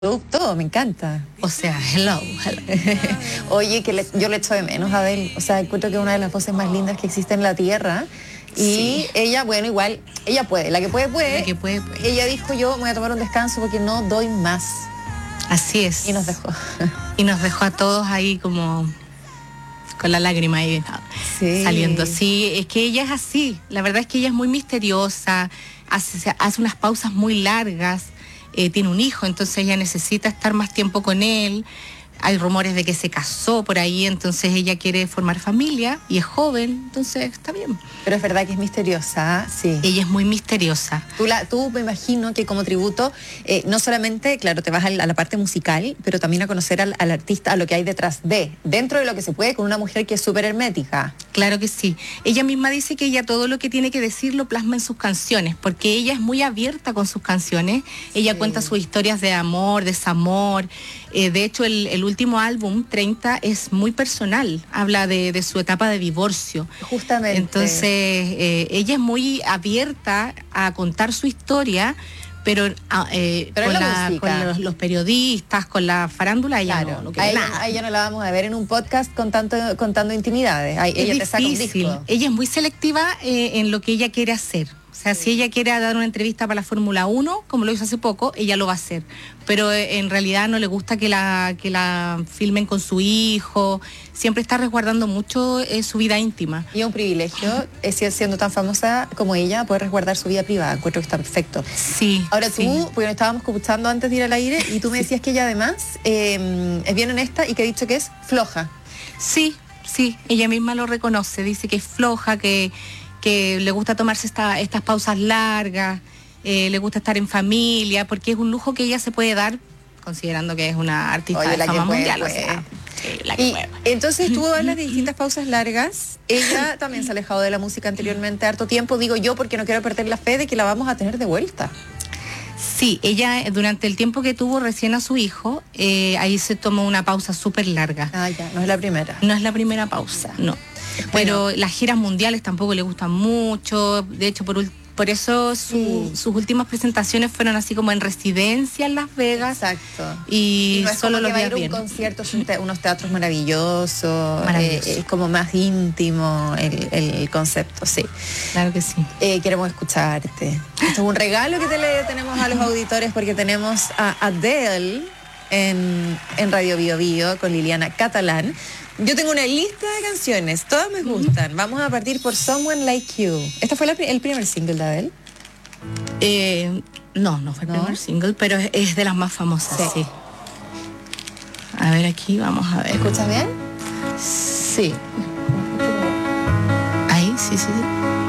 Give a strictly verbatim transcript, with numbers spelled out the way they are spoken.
Todo, me encanta. O sea, hello, hello. Oye, que le, yo le echo de menos a Adele. O sea, encuentro que es una de las voces más lindas que existe en la tierra. Y sí. ella, bueno, igual, ella puede. La que puede, puede. La que puede, puede. Ella dijo, yo me voy a tomar un descanso porque no doy más. Así es. Y nos dejó. Y nos dejó a todos ahí como con la lágrima ahí sí. saliendo. Sí, es que ella es así. La verdad es que ella es muy misteriosa, hace, hace unas pausas muy largas. Eh, tiene un hijo, entonces ella necesita estar más tiempo con él. Hay rumores de que se casó por ahí, entonces ella quiere formar familia y es joven, entonces está bien. Pero es verdad que es misteriosa, sí. Ella es muy misteriosa. Tú, la, tú me imagino que como tributo, eh, no solamente, claro, te vas a la, a la parte musical, pero también a conocer al, al artista, a lo que hay detrás de, dentro de lo que se puede con una mujer que es súper hermética. Claro que sí. Ella misma dice que ella todo lo que tiene que decir lo plasma en sus canciones, porque ella es muy abierta con sus canciones. Ella sí. cuenta sus historias de amor, desamor. Eh, de hecho, el, el último álbum, treinta, es muy personal. Habla de, de su etapa de divorcio. Justamente. Entonces, eh, ella es muy abierta a contar su historia, pero, eh, pero con, la la, con los, los periodistas, con la farándula, ella claro, no, no a, quiere ella, nada. a ella no la vamos a ver en un podcast contando, contando intimidades. A, ella es te saca un difícil. disco. Ella es muy selectiva eh, en lo que ella quiere hacer. O sea, sí. si ella quiere dar una entrevista para la Fórmula uno, como lo hizo hace poco, ella lo va a hacer. Pero eh, en realidad no le gusta que la, que la filmen con su hijo. Siempre está resguardando mucho eh, su vida íntima. Y es un privilegio, eh, siendo tan famosa como ella, poder resguardar su vida privada. Encuentro que está perfecto. Sí. Ahora tú, sí. porque nos estábamos escuchando antes de ir al aire, y tú me decías que ella además eh, es bien honesta y que ha dicho que es floja. Sí, sí. Ella misma lo reconoce. Dice que es floja, que... que le gusta tomarse esta, estas pausas largas, eh, le gusta estar en familia, porque es un lujo que ella se puede dar, considerando que es una artista Oye, de fama puede, mundial. Puede. O sea, sí, la que y puede. Entonces tú hablas de distintas pausas largas. Ella también se ha alejado de la música anteriormente harto tiempo, digo yo, porque no quiero perder la fe de que la vamos a tener de vuelta. Sí, ella durante el tiempo que tuvo recién a su hijo, eh, ahí se tomó una pausa súper larga. Ah, ya, no es la primera. No es la primera pausa, no. Pero bueno, las giras mundiales tampoco le gustan mucho. De hecho, por, por eso su, sí. sus últimas presentaciones fueron así como en residencia en Las Vegas. Exacto. Y, y no es solo como los que va a ir bien. un concierto, son te, unos teatros maravillosos. Maravilloso. eh, es como más íntimo el, el concepto, sí. Claro que sí. Eh, queremos escucharte. Esto es un regalo que te le tenemos a los auditores porque tenemos a Adele en, en Radio Bio Bio con Liliana Catalán. Yo tengo una lista de canciones, todas me gustan. Vamos a partir por Someone Like You. ¿Este fue la, el primer single de Adele? Eh, no, no fue el ¿No? primer single, pero es, es de las más famosas, sí. sí. A ver, aquí vamos a ver. ¿Escuchas bien? Sí. Ahí, sí, sí, sí.